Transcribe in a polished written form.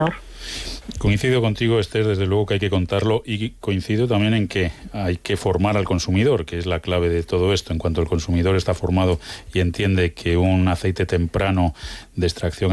Coincido contigo, Esther, desde luego que hay que contarlo, y coincido también en que hay que formar al consumidor, que es la clave de todo esto. En cuanto el consumidor está formado y entiende que un aceite temprano de extracción